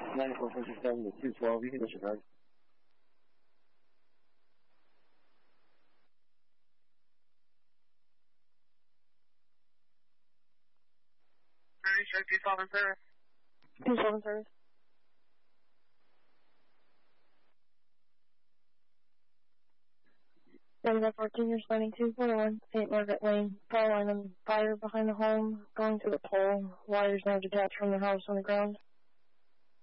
9457 to 212, you can disregard. Check 212 service. 212 service. Denver 14, you're spending 241, St. Margaret Lane. Power line on fire behind the home, going to the pole. Wires now detached from the house on the ground.